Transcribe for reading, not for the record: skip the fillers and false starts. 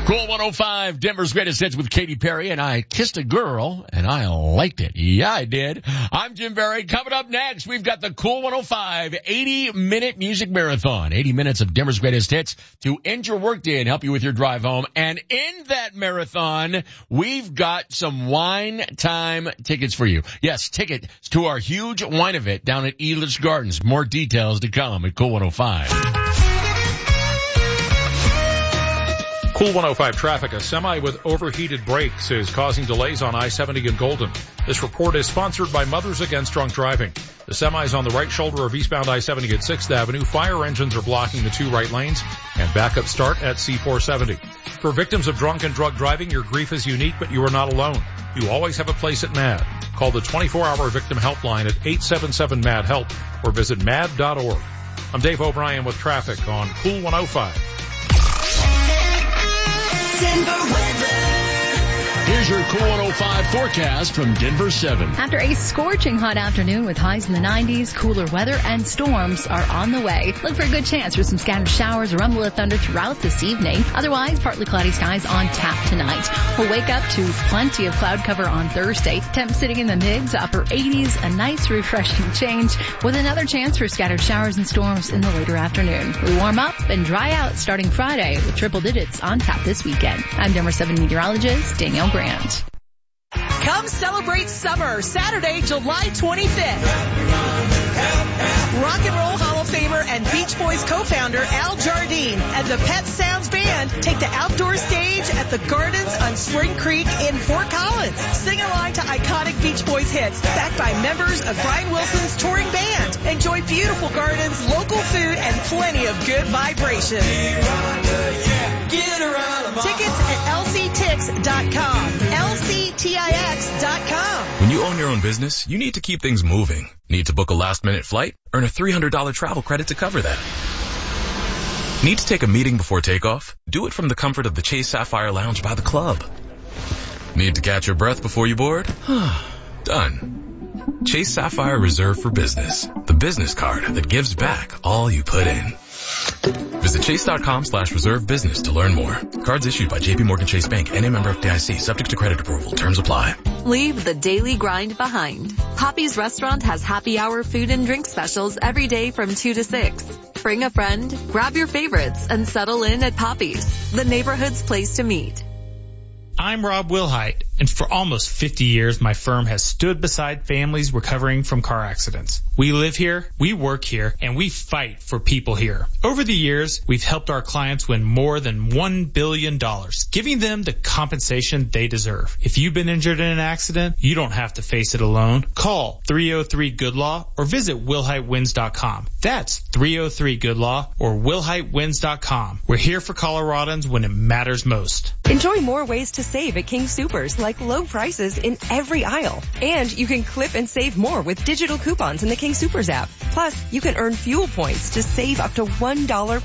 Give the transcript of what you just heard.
Cool 105, Denver's greatest hits with Katy Perry, and I kissed a girl, and I liked it. Yeah, I did. I'm Jim Berry. Coming up next, we've got the Cool 105 80-minute music marathon. 80 minutes of Denver's greatest hits to end your workday and help you with your drive home. And in that marathon, we've got some wine time tickets for you. Yes, tickets to our huge wine event down at Elish Gardens. More details to come at Cool 105. Cool 105 traffic. A semi with overheated brakes is causing delays on I-70 in Golden. This report is sponsored by Mothers Against Drunk Driving. The semi is on the right shoulder of eastbound I-70 at 6th Avenue. Fire engines are blocking the two right lanes and backup start at C-470. For victims of drunk and drug driving, your grief is unique, but you are not alone. You always have a place at MAD. Call the 24-hour victim helpline at 877-MAD-HELP or visit mad.org. I'm Dave O'Brien with traffic on Cool 105. Denver weather. Here's your Cool 105 forecast from Denver 7. After a scorching hot afternoon with highs in the 90s, cooler weather and storms are on the way. Look for a good chance for some scattered showers or rumble of thunder throughout this evening. Otherwise, partly cloudy skies on tap tonight. We'll wake up to plenty of cloud cover on Thursday. Temps sitting in the mid to upper 80s, a nice refreshing change with another chance for scattered showers and storms in the later afternoon. We warm up and dry out starting Friday with triple digits on tap this weekend. I'm Denver 7 meteorologist Danielle Grant. Come celebrate summer, Saturday, July 25th. Rock and Roll Hall of Famer and Beach Boys co-founder Al Jardine and the Pet Sounds Band take the outdoor stage at the Gardens on Spring Creek in Fort Collins. Sing along to iconic Beach Boys hits, backed by members of Brian Wilson's touring band. Enjoy beautiful gardens, local food, and plenty of good vibration. Tickets at lctix.com. lctix.com. When you own your own business, you need to keep things moving. Need to book a last-minute flight? Earn a $300 travel credit to cover that. Need to take a meeting before takeoff? Do it from the comfort of the Chase Sapphire Lounge by the club. Need to catch your breath before you board? Done. Chase Sapphire Reserve for Business. The business card that gives back all you put in. Visit chase.com/reserve business to learn more. Cards issued by JP Morgan Chase Bank and a member of FDIC, subject to credit approval. Terms apply. Leave the daily grind behind. Poppy's Restaurant has happy hour food and drink specials every day from 2 to 6. Bring a friend, grab your favorites, and settle in at Poppy's, the neighborhood's place to meet. I'm Rob Wilhite, and for almost 50 years, my firm has stood beside families recovering from car accidents. We live here, we work here, and we fight for people here. Over the years, we've helped our clients win more than $1 billion, giving them the compensation they deserve. If you've been injured in an accident, you don't have to face it alone. Call 303-GOOD-LAW or visit WilhiteWins.com. That's 303-GOOD-LAW or WilhiteWins.com. We're here for Coloradans when it matters most. Enjoy more ways to save at King Soopers, like low prices in every aisle. And you can clip and save more with digital coupons in the King Soopers app. Plus, you can earn fuel points to save up to $1